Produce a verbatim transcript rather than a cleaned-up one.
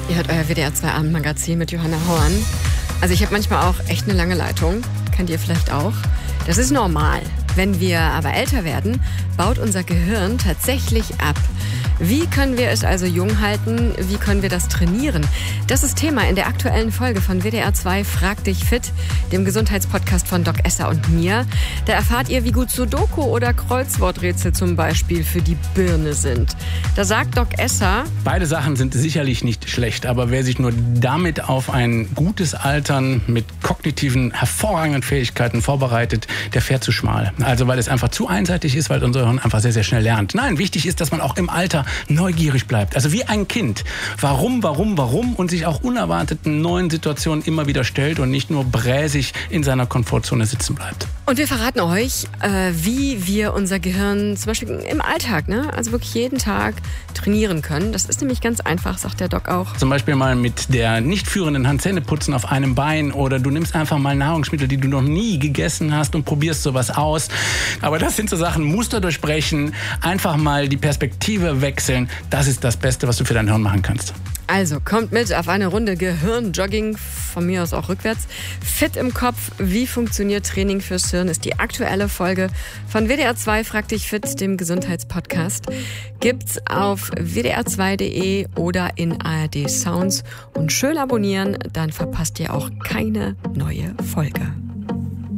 Ihr hört euer W D R zwei Abendmagazin mit Johanna Horn. Also ich habe manchmal auch echt eine lange Leitung. Kennt ihr vielleicht auch? Das ist normal. Wenn wir aber älter werden, baut unser Gehirn tatsächlich ab. Wie können wir es also jung halten? Wie können wir das trainieren? Das ist Thema in der aktuellen Folge von W D R zwei Frag dich fit, dem Gesundheitspodcast von Doc Esser und mir. Da erfahrt ihr, wie gut Sudoku oder Kreuzworträtsel zum Beispiel für die Birne sind. Da sagt Doc Esser: Beide Sachen sind sicherlich nicht schlecht, aber wer sich nur damit auf ein gutes Altern mit kognitiven, hervorragenden Fähigkeiten vorbereitet, der fährt zu schmal. Also weil es einfach zu einseitig ist, weil unser Hirn einfach sehr, sehr schnell lernt. Nein, wichtig ist, dass man auch im Alter neugierig bleibt. Also wie ein Kind. Warum, warum, warum? Und sich auch unerwarteten neuen Situationen immer wieder stellt und nicht nur bräsig in seiner Komfortzone sitzen bleibt. Und wir verraten euch, äh, wie wir unser Gehirn zum Beispiel im Alltag, ne, also wirklich jeden Tag trainieren können. Das ist nämlich ganz einfach, sagt der Doc auch. Zum Beispiel mal mit der nicht führenden Hand Zähne putzen auf einem Bein oder du nimmst einfach mal Nahrungsmittel, die du noch nie gegessen hast und probierst sowas aus. Aber das sind so Sachen, Muster durchbrechen, einfach mal die Perspektive wechseln. Das ist das Beste, was du für dein Hirn machen kannst. Also kommt mit auf eine Runde Gehirnjogging, von mir aus auch rückwärts. Fit im Kopf, wie funktioniert Training fürs Hirn, ist die aktuelle Folge von W D R zwei Frag dich fit, dem Gesundheitspodcast. Gibt's auf w d r zwei punkt d e oder in A R D Sounds. Und schön abonnieren, dann verpasst ihr auch keine neue Folge.